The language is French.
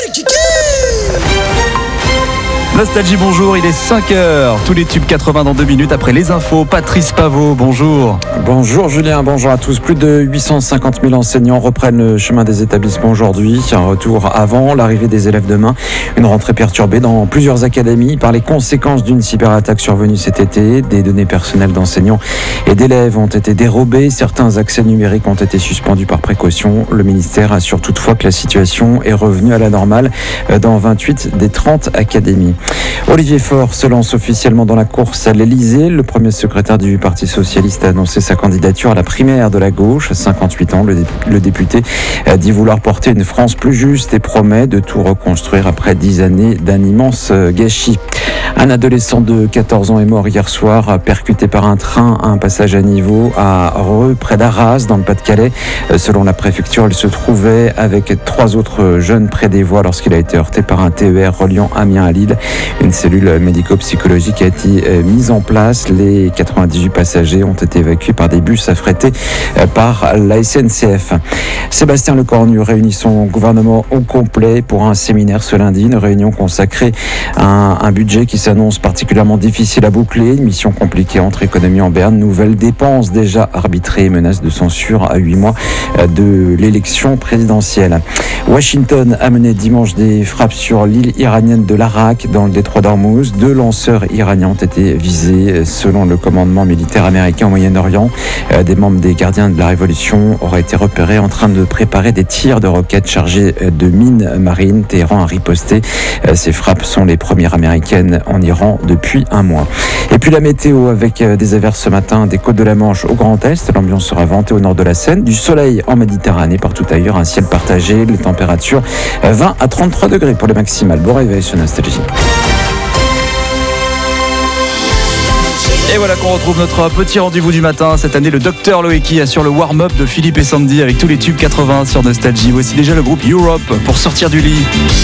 Nostalgie, bonjour, il est 5h. Tous les tubes 80 dans 2 minutes après les infos. Patrice Paveau, bonjour. Bonjour Julien, bonjour à tous. Plus de 850 000 enseignants reprennent le chemin des établissements aujourd'hui. Un retour avant l'arrivée des élèves demain. Une rentrée perturbée dans plusieurs académies par les conséquences d'une cyberattaque survenue cet été. Des données personnelles d'enseignants et d'élèves ont été dérobées. Certains accès numériques ont été suspendus par précaution. Le ministère assure toutefois que la situation est revenue à la normale dans 28 des 30 académies. Olivier Faure se lance officiellement dans la course à l'Elysée. Le premier secrétaire du Parti socialiste a annoncé sa candidature à la primaire de la gauche. À 58 ans, le député dit vouloir porter une France plus juste et promet de tout reconstruire après 10 années d'un immense gâchis. Un adolescent de 14 ans est mort hier soir, percuté par un train à un passage à niveau à Reux, près d'Arras, dans le Pas-de-Calais. Selon la préfecture, il se trouvait avec 3 autres jeunes près des voies lorsqu'il a été heurté par un TER reliant Amiens à Lille. Une cellule médico-psychologique a été mise en place. Les 98 passagers ont été évacués par des bus affrétés par la SNCF. Sébastien Lecornu réunit son gouvernement au complet pour un séminaire ce lundi. Une réunion consacrée à un budget qui s'annonce particulièrement difficile à boucler. Une mission compliquée entre économie en berne, nouvelles dépenses déjà arbitrées et menaces de censure à 8 mois de l'élection présidentielle. Washington a mené dimanche des frappes sur l'île iranienne de l'Arak dans le détroit d'Ormuz. 2 lanceurs iraniens ont été visés selon le commandement militaire américain au Moyen-Orient. Des membres des gardiens de la Révolution auraient été repérés en train de préparer des tirs de roquettes chargées de mines marines. Téhéran a riposté. Ces frappes sont les premières américaines en Iran depuis un mois. Et puis la météo avec des averses ce matin des côtes de la Manche au Grand Est. L'ambiance sera ventée au nord de la Seine. Du soleil en Méditerranée, partout ailleurs, un ciel partagé. Les températures 20 à 33 degrés pour les maximales. Bon réveil sur Nostalgie. Et voilà qu'on retrouve notre petit rendez-vous du matin. Cette année, le docteur Loeki assure le warm-up de Philippe et Sandy avec tous les tubes 80 sur Nostalgie. Voici déjà le groupe Europe pour sortir du lit.